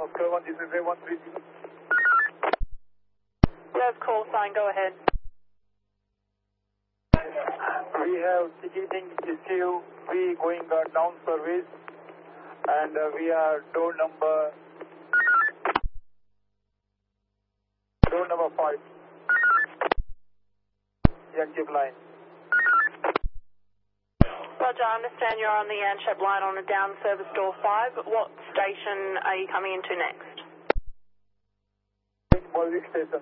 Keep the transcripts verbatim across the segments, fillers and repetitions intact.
Oscar one, this is A one three zero. Rev call sign, go ahead. We have ticketing issue, we going uh, down service, and uh, we are door number, door number five, Yanship line. Roger, I understand you're on the Yanship line on a down service door five. What station are you coming into next? Warwick station.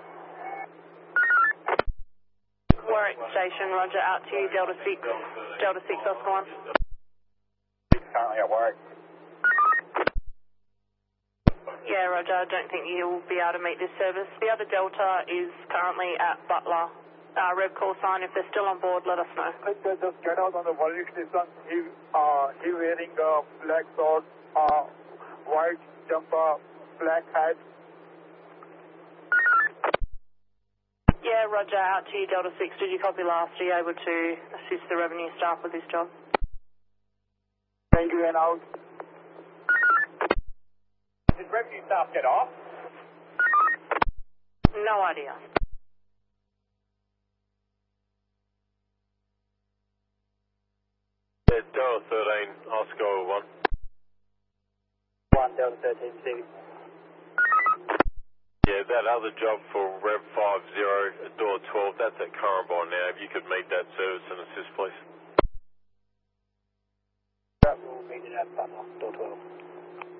Warwick station, Roger, out to you, Delta six, Delta six, Oscar one. Currently at Warwick. Yeah, Roger, I don't think you'll be able to meet this service. The other Delta is currently at Butler. Uh, Rev call sign, if they're still on board, let us know. Just, just get out on the Warwick station. He, uh, he wearing a black short, uh, white jumper, black hat. Yeah, Roger, out to you, Delta six. Did you copy last? Are you able to assist the revenue staff with this job? Thank you, and out. Did revenue staff get off? No idea. Yeah, Delta thirteen, Oscar one. one, Delta thirteen, Stevie. Yeah, that other job for Rev five zero, door twelve, that's at Currambine now. If you could meet that service and assist, please. That will meet it at Butler, door twelve.